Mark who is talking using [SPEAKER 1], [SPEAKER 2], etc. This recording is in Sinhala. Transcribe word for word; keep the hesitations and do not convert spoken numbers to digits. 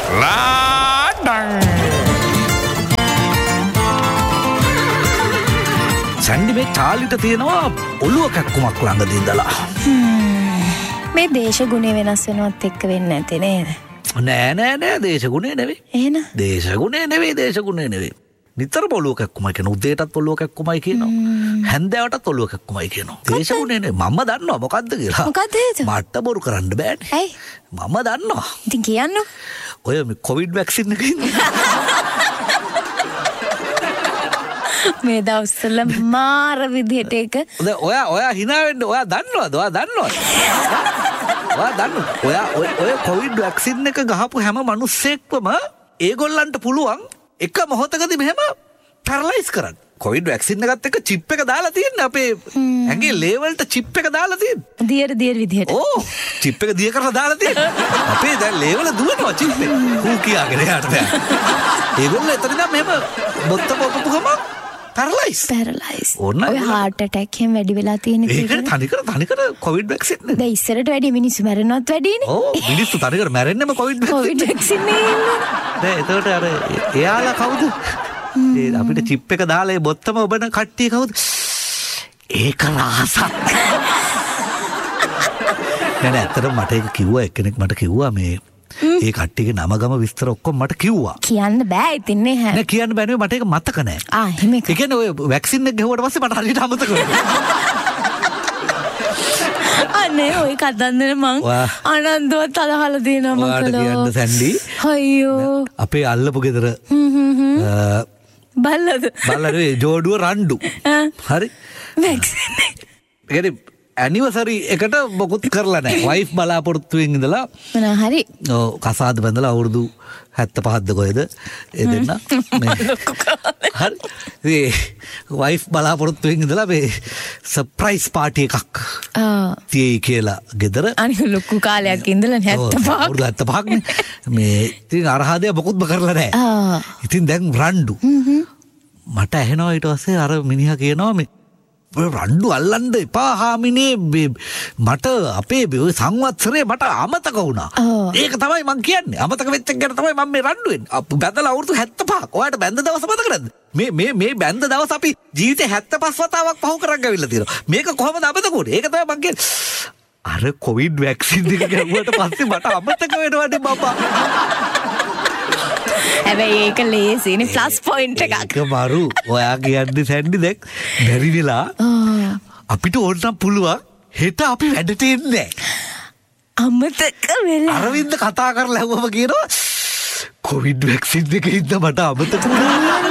[SPEAKER 1] ලාඩන් සැන්ඩි මේ චාලිට තියෙනවා ඔළුව කැක්කුමක් ළඟදී ඉඳලා.
[SPEAKER 2] මේ දේශගුණය වෙනස් වෙනවත් එක්ක වෙන්නේ නැති නේද?
[SPEAKER 1] නෑ නෑ නෑ දේශගුණය නෙවෙයි.
[SPEAKER 2] එහෙනම්
[SPEAKER 1] දේශගුණය නෙවෙයි දේශගුණය නෙවෙයි. නිතර ඔළුව කැක්කුමයි කියනවා. උදේටත් ඔළුව කැක්කුමයි කියනවා. හැන්දෑවටත් ඔළුව කැක්කුමයි කියනවා. දේශගුණය නෙවෙයි. මම දන්නවා මොකද්ද කියලා.
[SPEAKER 2] මොකද්ද ඒක?
[SPEAKER 1] මට බොරු කරන්න බෑනේ.
[SPEAKER 2] ඇයි?
[SPEAKER 1] මම දන්නවා.
[SPEAKER 2] ඉතින් කියන්න.
[SPEAKER 1] ඔය කොවිඩ් වැක්සින් එක ඉන්නේ.
[SPEAKER 2] මේ දවස්වල මාර විදිහට ඒක.
[SPEAKER 1] ඔයා ඔයා hina වෙන්න ඔයා දන්නවද? ඔයා දන්නවද? ඔයා දන්නවද? ඔයා ඔය ඔය කොවිඩ් වැක්සින් එක ගහපු හැම මිනිස්සෙක්වම ඒගොල්ලන්ට පුළුවන් එක මොහොතකදී මෙහෙම පැරලයිස් කරන්න. කොවිඩ් වැක්සින් එකත් එක්ක චිප් එක දාලා තියෙන්නේ අපේ ඇඟේ ලේවල්ට චිප් එක දාලා තියෙන්නේ.
[SPEAKER 2] දියර දියර විදිහට.
[SPEAKER 1] ඕ චිප් එක දිය කරලා දාලා තියෙන්නේ. අපේ දැන් ලේවල දුවනවා චිප් එක. හූ කියාගෙන යාට දැන්. ඒගොල්ලෝ එතන ඉඳන් මෙහෙම බොත්ත පොපපු ගමන් පැරලයිස්.
[SPEAKER 2] පැරලයිස්. ඔය heart attack එහෙම වැඩි වෙලා තියෙන
[SPEAKER 1] එක. ඒක තනිකර තනිකර කොවිඩ් වැක්සින් නේ.
[SPEAKER 2] දැන් ඉස්සරට වැඩි මිනිස්සු මැරෙනවත් වැඩිනේ.
[SPEAKER 1] ඕ මිනිස්සු තනිකර මැරෙන්නම කොවිඩ්
[SPEAKER 2] කොවිඩ් වැක්සින් නේ.
[SPEAKER 1] දැන් එතකොට අර එයාලා කවුද? ඒ අපිට චිප් එක දාලා ඒ බොත්තම ඔබන කට්ටිය කවුද? ඒක රහසක්. නෑ ඇත්තටම මට ඒක කිව්වා එක්කෙනෙක් මට කිව්වා මේ ඒ කට්ටියගේ නම ගම විස්තර ඔක්කොම මට කිව්වා.
[SPEAKER 2] කියන්න බෑ ඉතින් නේ හැ.
[SPEAKER 1] නෑ කියන්න බෑ නේ මට ඒක මතක නෑ.
[SPEAKER 2] ආ එහෙම එක.
[SPEAKER 1] ඒ කියන්නේ ඔය වැක්සින් එක ගහුවට පස්සේ මට හරියට අමතක වුණා.
[SPEAKER 2] අනේ ඔය කතන්දර මං ආනන්දවත් අදහලා දෙනවා මං කළා.
[SPEAKER 1] ඔයාට කියන්න සැන්ඩි.
[SPEAKER 2] අයියෝ.
[SPEAKER 1] අපේ අල්ලපු ගෙදර
[SPEAKER 2] බල්ලද?
[SPEAKER 1] බල්ලද ජෝඩුව රණ්ඩු. හරි.
[SPEAKER 2] වැක්සින් එක.
[SPEAKER 1] ඒ ඇනිවර්සරි එකට මොකුත් කරලා නැහැ. වයිෆ් බලාපොරොත්තුවෙන් ඉඳලා
[SPEAKER 2] මොනවා හරි.
[SPEAKER 1] ඔව් කසාද බඳලා අවුරුදු හැත්තෑපහක්ද කොහෙද? ඒ දෙන්න. හරි. ඒ වයිෆ් බලාපොරොත්තුවෙන් ඉඳලා මේ සර්ප්‍රයිස් පාටි එකක්. ආ. තියේ කියලා ගෙදර.
[SPEAKER 2] අනික ලොකු කාලයක් ඉඳලා හැත්තෑපහක්.
[SPEAKER 1] අවුරුදු හැත්තෑපහක් නේ. මේ ඉතින් අරහදේ මොකුත්ම කරලා නැහැ.
[SPEAKER 2] ආ.
[SPEAKER 1] ඉතින් දැන් රණ්ඩු. මට ඇහෙනවා ඊට පස්සේ අර මිනිහා කියනවා මේ රණ්ඩු අල්ලන්න එපා හාමිනේ මට අපේ සංවත්සරේ මට අමතක වුණා. ඒක තමයි මං කියන්නේ. අමතක වෙච්ච එක ගැන තමයි මම මේ රණ්ඩු වෙන්නේ. බැඳලා අවුරුදු හැත්තෑපහක්. ඔයාලට බැඳ දවස මතක නැද්ද? මේ මේ මේ බැඳ දවස් අපි ජීවිතේ හැත්තෑපස් වතාවක් පහු කරන් ගවිලා තියෙනවා. මේක කොහොමද අමතක වුනේ? ඒක තමයි මං කියන්නේ. අර කොවිඩ් වැක්සින් එක ගැහුවට පස්සේ මට අමතක වෙනවනේ බබා.
[SPEAKER 2] හැබැයි ඒක ලේසිනේ ප්ලස් පොයින්ට් එකක්.
[SPEAKER 1] ඒක මරු. ඔයා කියන්නේ සැන්ඩි දැන් බැරි වෙලා අපිට ඕනනම් පුළුවන් හෙට අපි වැඩට එන්නේ
[SPEAKER 2] අමතක වෙලා.
[SPEAKER 1] අරවින්ද කතා කරලා ඇහුවම කියනවා කොවිඩ් වැක්සින් එකේ ඉඳ මට අමතක වුණා.